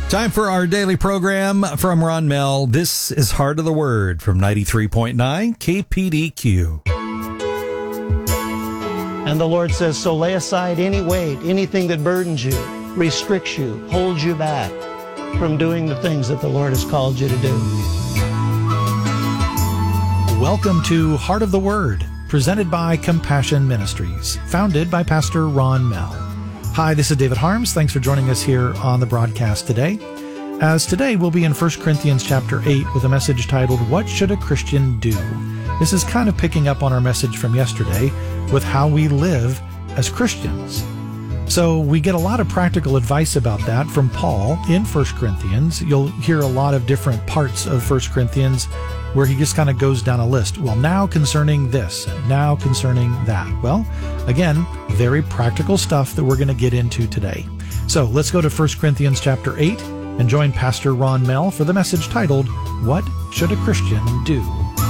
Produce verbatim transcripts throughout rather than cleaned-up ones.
Time for our daily program from Ron Mell. This is Heart of the Word from ninety-three point nine K P D Q. And the Lord says, so lay aside any weight, anything that burdens you, restricts you, holds you back from doing the things that the Lord has called you to do. Welcome to Heart of the Word, presented by Compassion Ministries, founded by Pastor Ron Mell. Hi, this is David Harms. Thanks for joining us here on the broadcast today. As today we'll be in First Corinthians chapter eight with a message titled, What Should a Christian Do? This is kind of picking up on our message from yesterday with how we live as Christians. So we get a lot of practical advice about that from Paul in First Corinthians. You'll hear a lot of different parts of First Corinthians where he just kind of goes down a list. Well, now concerning this, and now concerning that. Well, again, very practical stuff that we're going to get into today. So let's go to First Corinthians chapter eight and join Pastor Ron Mell for the message titled, What Should a Christian Do?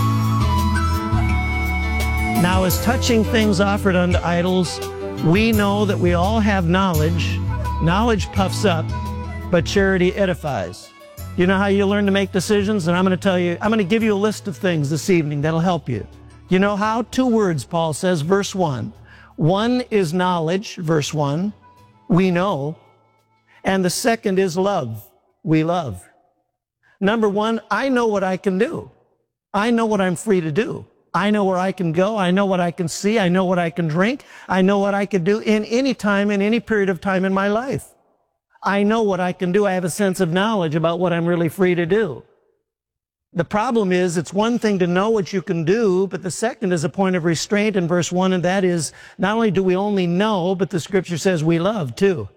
Now, as touching things offered unto idols, we know that we all have knowledge. Knowledge puffs up, but charity edifies. You know how you learn to make decisions? And I'm going to tell you, I'm going to give you a list of things this evening that'll help you. You know how? Two words, Paul says, verse one. One is knowledge, verse one. We know. And the second is love. We love. Number one, I know what I can do. I know what I'm free to do. I know where I can go. I know what I can see. I know what I can drink. I know what I can do in any time, in any period of time in my life. I know what I can do. I have a sense of knowledge about what I'm really free to do. The problem is, it's one thing to know what you can do, but the second is a point of restraint in verse one, and that is, not only do we only know, but the scripture says we love too.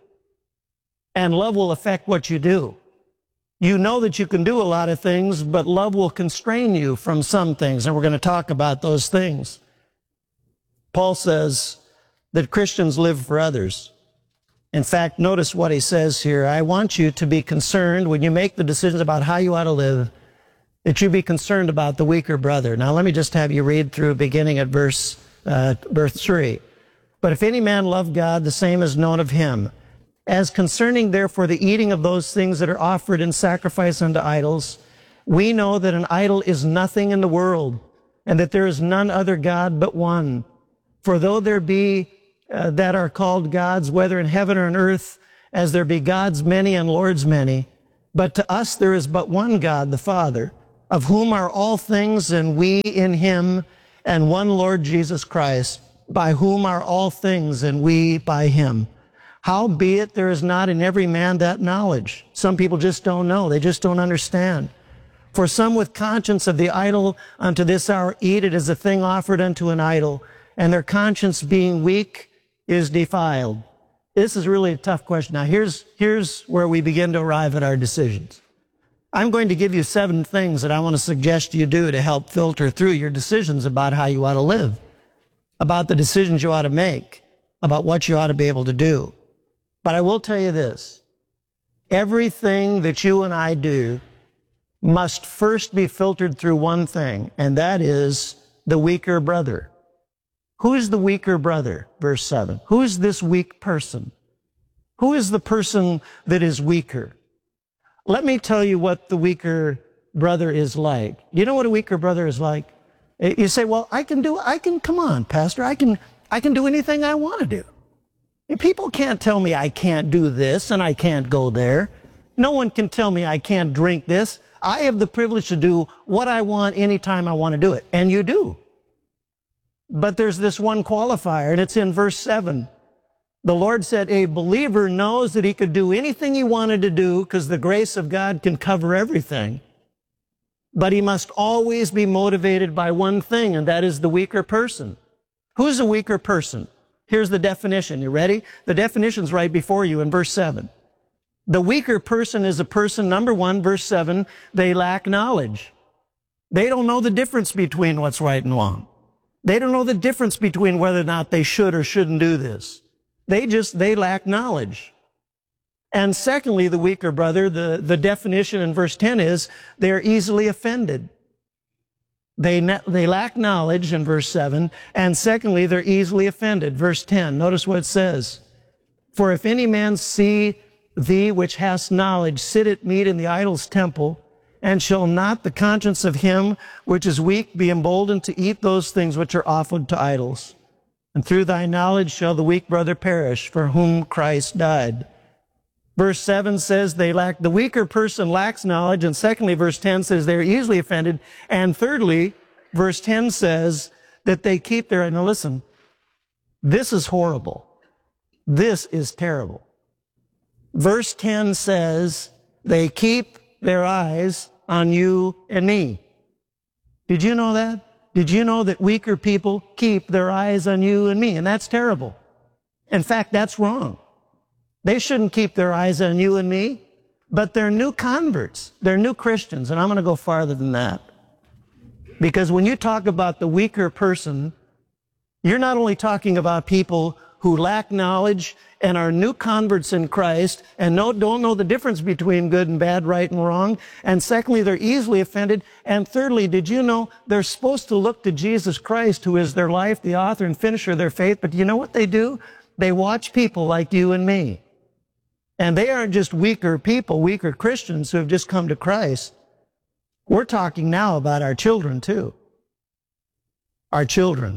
And love will affect what you do. You know that you can do a lot of things, but love will constrain you from some things, and we're going to talk about those things. Paul says that Christians live for others. In fact, notice what he says here. I want you to be concerned when you make the decisions about how you ought to live, that you be concerned about the weaker brother. Now, let me just have you read through beginning at verse, uh, verse three. But if any man love God, the same is known of him. As concerning, therefore, the eating of those things that are offered in sacrifice unto idols, we know that an idol is nothing in the world, and that there is none other God but one. For though there be uh, that are called gods, whether in heaven or in earth, as there be gods many and lords many, but to us there is but one God, the Father, of whom are all things, and we in him, and one Lord Jesus Christ, by whom are all things, and we by him. Howbeit there is not in every man that knowledge. Some people just don't know. They just don't understand. For some with conscience of the idol unto this hour eat it as a thing offered unto an idol, and their conscience being weak is defiled. This is really a tough question. Now here's, here's where we begin to arrive at our decisions. I'm going to give you seven things that I want to suggest you do to help filter through your decisions about how you ought to live, about the decisions you ought to make, about what you ought to be able to do. But I will tell you this, everything that you and I do must first be filtered through one thing, and that is the weaker brother. Who is the weaker brother? Verse seven. Who is this weak person? Who is the person that is weaker? Let me tell you what the weaker brother is like. You know what a weaker brother is like? You say, well, I can do, I can, come on, Pastor, I can, I can do anything I want to do. People can't tell me I can't do this and I can't go there. No one can tell me I can't drink this. I have the privilege to do what I want anytime I want to do it. And you do. But there's this one qualifier, and it's in verse seven. The Lord said a believer knows that he could do anything he wanted to do because the grace of God can cover everything. But he must always be motivated by one thing, and that is the weaker person. Who's a weaker person? Here's the definition. You ready? The definition's right before you in verse seven. The weaker person is a person, number one, verse seven, they lack knowledge. They don't know the difference between what's right and wrong. They don't know the difference between whether or not they should or shouldn't do this. They just, they lack knowledge. And secondly, the weaker brother, the, the definition in verse ten is they're easily offended. They, they lack knowledge in verse seven. And secondly, they're easily offended. Verse ten, notice what it says. For if any man see thee which hast knowledge, sit at meat in the idol's temple, and shall not the conscience of him which is weak be emboldened to eat those things which are offered to idols? And through thy knowledge shall the weak brother perish, for whom Christ died. Verse seven says they lack, the weaker person lacks knowledge. And secondly, verse ten says they're easily offended. And thirdly, verse ten says that they keep their, now listen, this is horrible. This is terrible. Verse ten says they keep their eyes on you and me. Did you know that? Did you know that weaker people keep their eyes on you and me? And that's terrible. In fact, that's wrong. They shouldn't keep their eyes on you and me, but they're new converts. They're new Christians, and I'm going to go farther than that. Because when you talk about the weaker person, you're not only talking about people who lack knowledge and are new converts in Christ and know, don't know the difference between good and bad, right and wrong. And secondly, they're easily offended. And thirdly, did you know they're supposed to look to Jesus Christ, who is their life, the author and finisher of their faith. But do you know what they do? They watch people like you and me. And they aren't just weaker people, weaker Christians who have just come to Christ. We're talking now about our children too. Our children.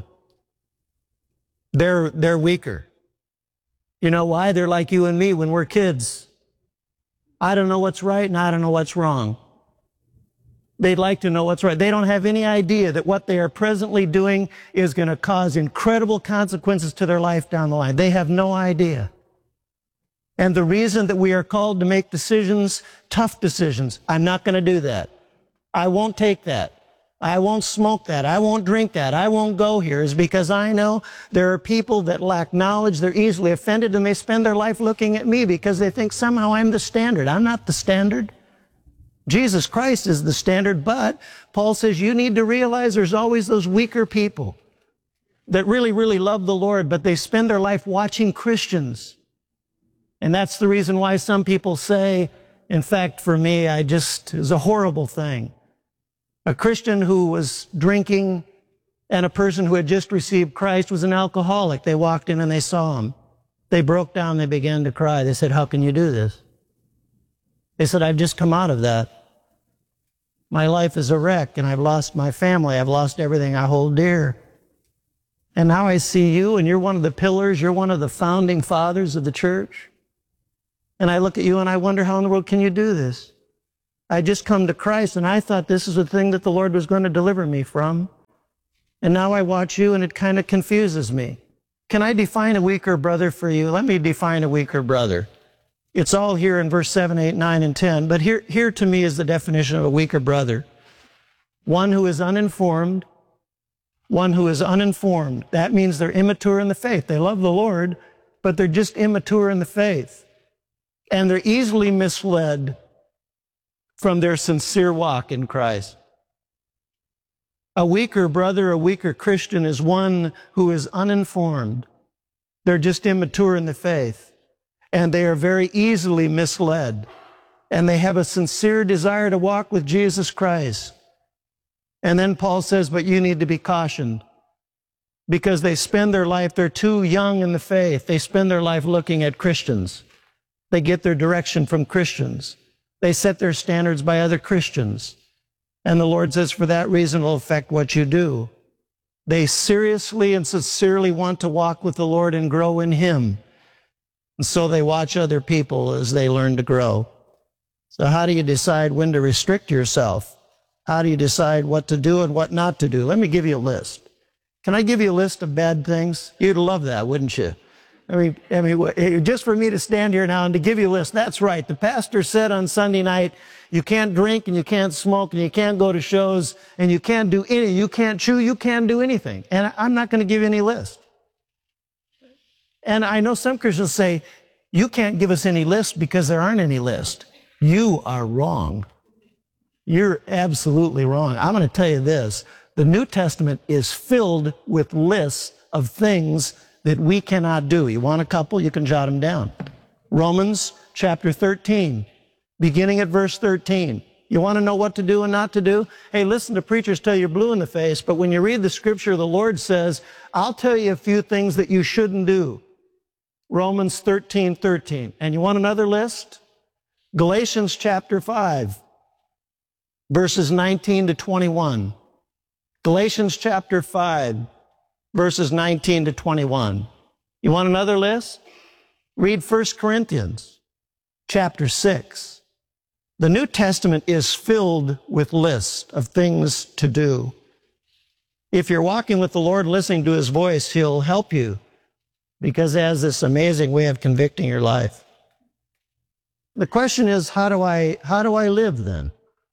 They're, they're weaker. You know why? They're like you and me when we're kids. I don't know what's right and I don't know what's wrong. They'd like to know what's right. They don't have any idea that what they are presently doing is going to cause incredible consequences to their life down the line. They have no idea. And the reason that we are called to make decisions, tough decisions, I'm not going to do that. I won't take that. I won't smoke that. I won't drink that. I won't go here, is because I know there are people that lack knowledge. They're easily offended, and they spend their life looking at me because they think somehow I'm the standard. I'm not the standard. Jesus Christ is the standard, but Paul says you need to realize there's always those weaker people that really, really love the Lord, but they spend their life watching Christians. And that's the reason why some people say, in fact, for me, I just, it was a horrible thing. A Christian who was drinking and a person who had just received Christ was an alcoholic. They walked in and they saw him. They broke down, they began to cry. They said, how can you do this? They said, I've just come out of that. My life is a wreck and I've lost my family. I've lost everything I hold dear. And now I see you and you're one of the pillars. You're one of the founding fathers of the church. And I look at you and I wonder, how in the world can you do this? I just come to Christ and I thought this is the thing that the Lord was going to deliver me from. And now I watch you and it kind of confuses me. Can I define a weaker brother for you? Let me define a weaker brother. It's all here in verse seven, eight, nine, and ten. But here, here to me is the definition of a weaker brother. One who is uninformed. One who is uninformed. That means they're immature in the faith. They love the Lord, but they're just immature in the faith. And they're easily misled from their sincere walk in Christ. A weaker brother, a weaker Christian is one who is uninformed. They're just immature in the faith. And they are very easily misled. And they have a sincere desire to walk with Jesus Christ. And then Paul says, but you need to be cautioned. Because they spend their life, they're too young in the faith. They spend their life looking at Christians. They get their direction from Christians. They set their standards by other Christians. And the Lord says, for that reason, it will affect what you do. They seriously and sincerely want to walk with the Lord and grow in Him. And so they watch other people as they learn to grow. So how do you decide when to restrict yourself? How do you decide what to do and what not to do? Let me give you a list. Can I give you a list of bad things? You'd love that, wouldn't you? I mean, I mean, just for me to stand here now and to give you a list, that's right. The pastor said on Sunday night, you can't drink and you can't smoke and you can't go to shows and you can't do any, you can't chew, you can't do anything. And I'm not going to give you any list. And I know some Christians say, you can't give us any list because there aren't any list. You are wrong. You're absolutely wrong. I'm going to tell you this. The New Testament is filled with lists of things that we cannot do. You want a couple? You can jot them down. Romans chapter thirteen, beginning at verse thirteen. You want to know what to do and not to do? Hey, listen to preachers tell you blue in the face, but when you read the scripture, the Lord says, I'll tell you a few things that you shouldn't do. Romans thirteen thirteen. And you want another list? Galatians chapter five, verses nineteen to twenty-one. Galatians chapter five, verses nineteen to twenty-one. You want another list? Read First Corinthians chapter six. The New Testament is filled with lists of things to do. If you're walking with the Lord, listening to his voice, he'll help you because he has this amazing way of convicting your life. The question is, how do I, how do I live then?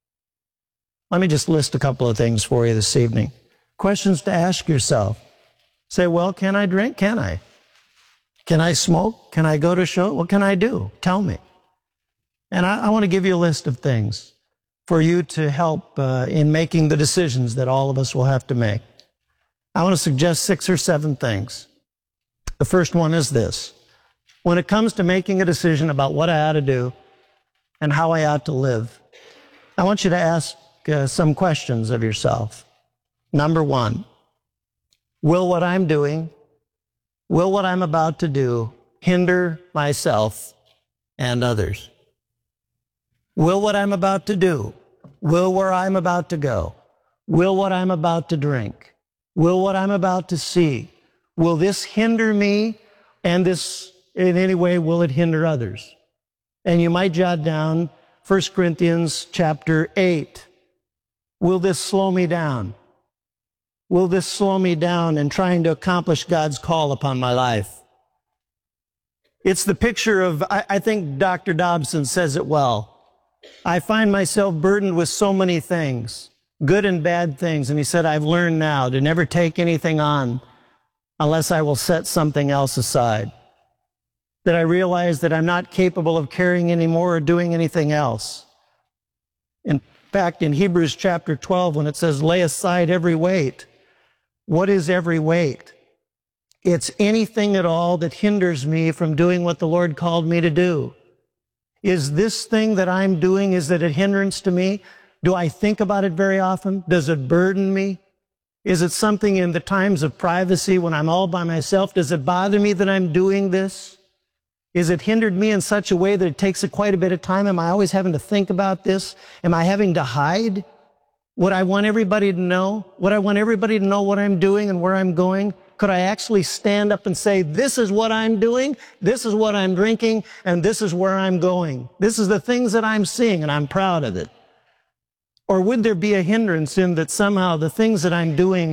Let me just list a couple of things for you this evening. Questions to ask yourself. Say, well, can I drink? Can I? Can I smoke? Can I go to a show? What can I do? Tell me. And I, I want to give you a list of things for you to help uh, in making the decisions that all of us will have to make. I want to suggest six or seven things. The first one is this. When it comes to making a decision about what I ought to do and how I ought to live, I want you to ask uh, some questions of yourself. Number one, will what I'm doing, will what I'm about to do hinder myself and others? Will what I'm about to do, will where I'm about to go, will what I'm about to drink, will what I'm about to see, will this hinder me, and this, in any way, will it hinder others? And you might jot down First Corinthians chapter eight. Will this slow me down? Will this slow me down in trying to accomplish God's call upon my life? It's the picture of, I, I think Doctor Dobson says it well. I find myself burdened with so many things, good and bad things. And he said, I've learned now to never take anything on unless I will set something else aside. That I realize that I'm not capable of carrying any more or doing anything else. In fact, in Hebrews chapter twelve, when it says, lay aside every weight, what is every weight? It's anything at all that hinders me from doing what the Lord called me to do. Is this thing that I'm doing, is it a hindrance to me? Do I think about it very often? Does it burden me? Is it something in the times of privacy when I'm all by myself? Does it bother me that I'm doing this? Is it hindered me in such a way that it takes quite a bit of time? Am I always having to think about this? Am I having to hide? Would I want everybody to know? Would I want everybody to know what I'm doing and where I'm going? Could I actually stand up and say, this is what I'm doing, this is what I'm drinking, and this is where I'm going. This is the things that I'm seeing, and I'm proud of it. Or would there be a hindrance in that somehow the things that I'm doing